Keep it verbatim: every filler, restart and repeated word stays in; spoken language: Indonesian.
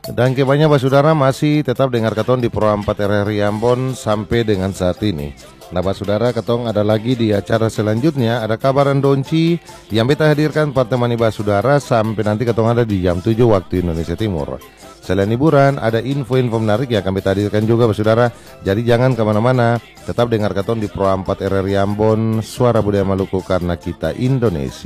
Dan kebanyakan Pak Saudara masih tetap dengar ketong di Pro empat R R I Ambon sampai dengan saat ini. Nah Pak Saudara, ketong ada lagi di acara selanjutnya, ada kabaran Donci yang beta hadirkan Pak temani Pak Saudara sampai nanti ketong ada di jam tujuh waktu Indonesia Timur. Selain hiburan, ada info-info menarik yang akan beta hadirkan juga Pak Saudara. Jadi jangan kemana-mana, tetap dengar ketong di Pro empat R R I Ambon, Suara Budaya Maluku karena kita Indonesia.